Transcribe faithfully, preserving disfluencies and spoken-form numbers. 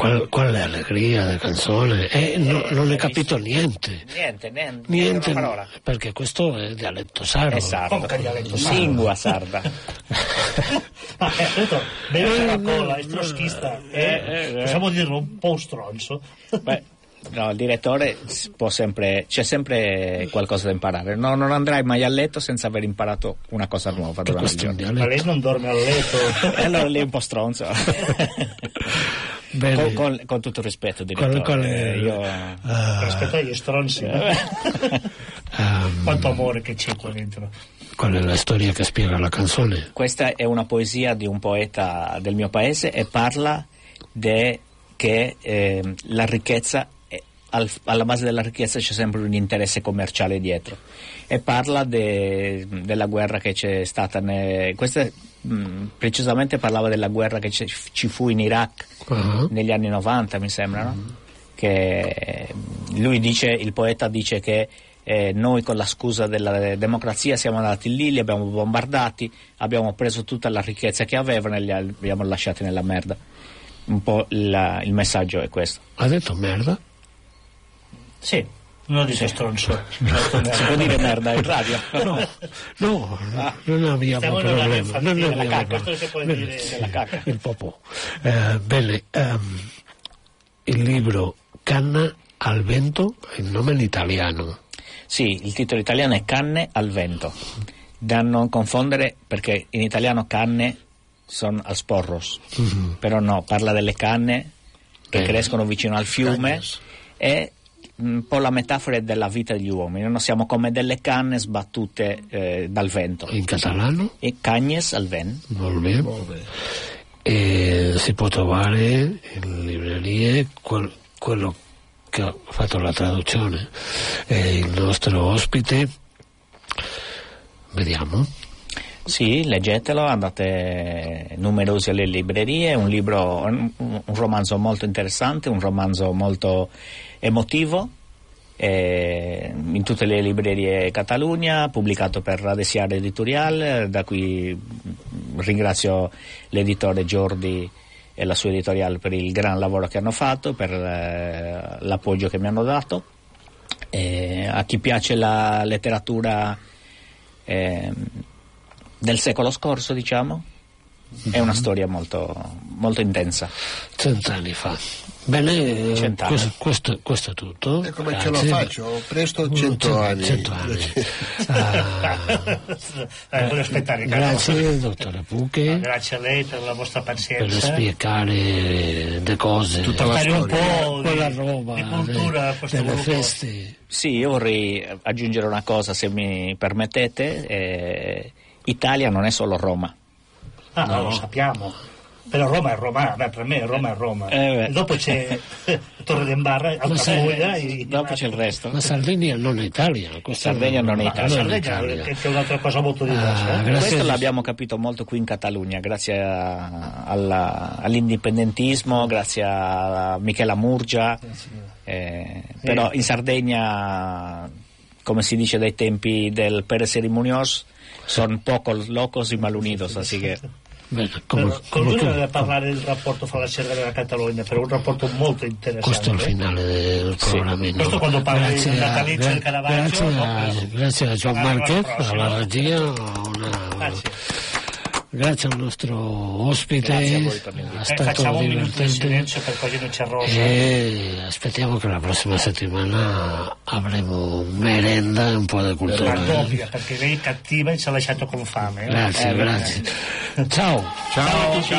qual, quale allegria di canzone, eh, no, non ne capito niente. Niente, niente, niente una parola. Perché questo è dialetto sardo. È sardo. Come che dialetto sardo? Lingua sarda. Ma eh, ho detto, beve la cola, è troschista, eh, Eh, eh, possiamo dirlo un po' stronzo. Beh, no, il direttore può sempre, c'è sempre qualcosa da imparare. No, non andrai mai a letto senza aver imparato una cosa nuova durante il giorno. Ma lei non dorme a letto. E allora lì è un po' stronzo. con, con, con tutto il rispetto, direttore. Qual, qual è, io... uh, rispetto agli stronzi. um, Quanto amore che c'è qua dentro. Qual è la storia che spiega la canzone? Questa è una poesia di un poeta del mio paese e parla de che eh, la ricchezza, al, alla base della ricchezza c'è sempre un interesse commerciale dietro, e parla de, della guerra che c'è stata. Ne, questa mh, precisamente parlava della guerra che ci fu in Iraq uh-huh. negli anni novanta, mi sembra, no? Uh-huh. Che lui dice, il poeta dice che Eh, noi con la scusa della democrazia siamo andati lì, li abbiamo bombardati, abbiamo preso tutta la ricchezza che avevano e li abbiamo lasciati nella merda. Un po' la, il messaggio è questo. Ha detto merda? Sì, non dice stronzo. Si può dire merda in radio? No, no, ah. non abbiamo Stiamo problema. Non nella abbiamo cacca, questo si può dire nella cacca. Il popò. Eh, bene, um, il libro Canna al vento, il nome in italiano. Sì, il titolo italiano è Canne al vento, da non confondere, perché in italiano canne sono al sporros, mm-hmm. però no, parla delle canne che eh. crescono vicino al fiume. È un po' la metafora della vita degli uomini. Noi siamo come delle canne sbattute eh, dal vento. In catalano? E cagnes al vent. Molto bene. E si può trovare in librerie quel, quello che ha fatto la traduzione è il nostro ospite. Vediamo. Sì, leggetelo, andate numerosi alle librerie. È un libro, un, un romanzo molto interessante, un romanzo molto emotivo, eh, in tutte le librerie Catalogna, pubblicato per Radesiar Editorial, da cui ringrazio l'editore Giordi e la sua editoriale per il gran lavoro che hanno fatto, per eh, l'appoggio che mi hanno dato. E a chi piace la letteratura eh, del secolo scorso, diciamo, è una storia molto, molto intensa. Cent'anni fa. Bene, questo, questo, questo è tutto. E come Grazie. ce lo faccio? Presto cento anni. Cento anni. ah, eh, aspettare, grazie, dottore Puche. Grazie a lei per la vostra pazienza. Per spiegare le cose. Tutta la storia. Un po' quella di, roba di cultura, de, delle gruppo. feste. Sì, io vorrei aggiungere una cosa, se mi permettete. Eh, Italia non è solo Roma. Ah, no, lo sappiamo. Però Roma è Roma, beh, per me Roma è Roma. Eh, dopo c'è Torre d'Embarra, Altamura e dopo c'è il resto. Ma Sardegna non è Italia. Sardegna non è Italia. Sardegna è un'altra cosa molto diversa. Ah, eh? Questo l'abbiamo capito molto qui in Catalogna, grazie a, alla, all'indipendentismo, grazie a Michela Murgia. Eh, però in Sardegna, come si dice dai tempi del Pérez Cerimonios, sono poco locos y mal unidos, así que... Bene, come, come, come, deve parlare del rapporto fra la Sardegna e la Catalogna, per un rapporto molto interessante. Questo è il finale del programma. Sì. Questo quando parla del natalizio del Caravaggio. Grazie, a, grazie a John Marquez, alla regia. Una, grazie. Grazie al nostro ospite, grazie a voi per è eh, stato facciamo un minuto di divertente. silenzio per così non ci arrosa. E aspettiamo che la prossima settimana avremo merenda e un po' di cultura. La doppia, perché lei è cattiva e ci ha lasciato con fame. Eh? Grazie, eh, grazie. Ciao. Ciao. Ciao a tutti.